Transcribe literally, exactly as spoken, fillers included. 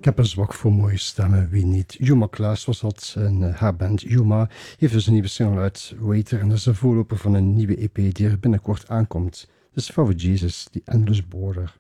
heb een zwak voor mooie stemmen, wie niet. Yuma Klaas was dat, en uh, haar band Yuma heeft dus een nieuwe single uit, Waiter, en dat is een voorloper van een nieuwe E P die er binnenkort aankomt. Dus For Jesus, The Endless Border.